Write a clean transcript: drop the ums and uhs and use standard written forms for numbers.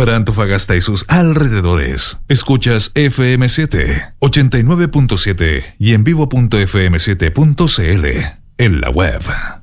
Para Antofagasta y sus alrededores, escuchas FM7, 89.7 y en vivo.fm7.cl en la web.